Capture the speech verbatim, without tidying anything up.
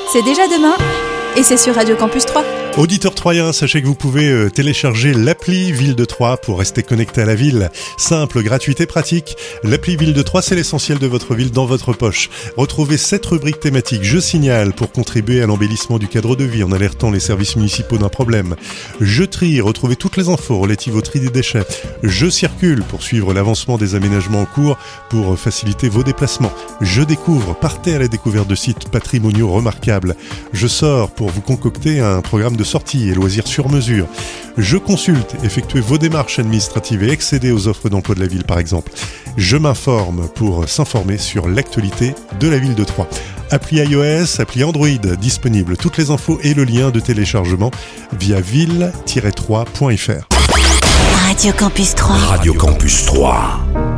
C'est déjà demain et c'est sur Radio Campus trois. Auditeurs troyens, sachez que vous pouvez télécharger l'appli Ville de Troyes pour rester connecté à la ville. Simple, gratuite et pratique. L'appli Ville de Troyes, c'est l'essentiel de votre ville dans votre poche. Retrouvez sept rubriques thématiques. Je signale pour contribuer à l'embellissement du cadre de vie en alertant les services municipaux d'un problème. Je trie, retrouvez toutes les infos relatives au tri des déchets. Je circule pour suivre l'avancement des aménagements en cours pour faciliter vos déplacements. Je découvre, partez à la découverte de sites patrimoniaux remarquables. Je sors pour vous concocter un programme de sorties et loisirs sur mesure. Je consulte, effectuez vos démarches administratives et accédez aux offres d'emploi de la ville par exemple. Je m'informe pour s'informer sur l'actualité de la ville de Troyes. Appli iOS, appli Android disponible. Toutes les infos et le lien de téléchargement via ville tiret troyes point f r. Radio Campus trois. Radio Campus trois.